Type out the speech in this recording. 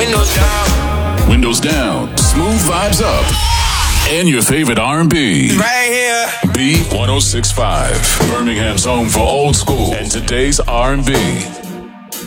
Windows down. Windows down, smooth vibes up, and your favorite R&B. Right here. B1065, Birmingham's home for old school and today's R&B.